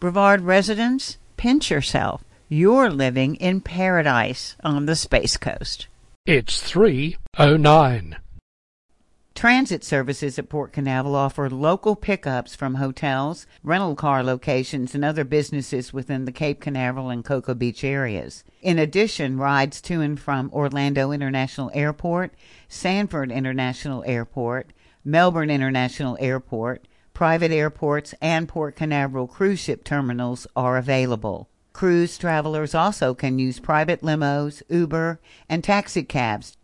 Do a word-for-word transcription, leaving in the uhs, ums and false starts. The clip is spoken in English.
Brevard residents, pinch yourself. You're living in paradise on the Space Coast. It's three oh nine. Transit services at Port Canaveral offer local pickups from hotels, rental car locations, and other businesses within the Cape Canaveral and Cocoa Beach areas. In addition, rides to and from Orlando International Airport, Sanford International Airport, Melbourne International Airport, private airports, and Port Canaveral cruise ship terminals are available. Cruise travelers also can use private limos, Uber, and taxi cabs